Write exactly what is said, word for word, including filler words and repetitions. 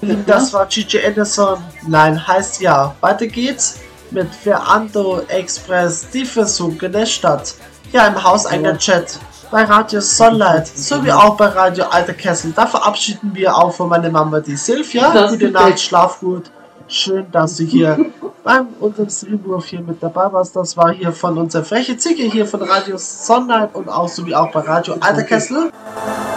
Das war G J Anderson. Nein, heißt ja. Weiter geht's mit Verando Express, die versunkene Stadt. Ja, im hauseigenen Chat. Bei Radio Sunlight, sowie auch bei Radio Alter Kessel. Da verabschieden wir auch von meiner Mama, die Silvia. Gute Nacht, schlaf gut. Schön, dass du hier beim unserem Streamwurf hier mit dabei warst. Das war hier von unserer freche Zicke hier von Radio Sunlight und auch sowie auch bei Radio Alter Kessel.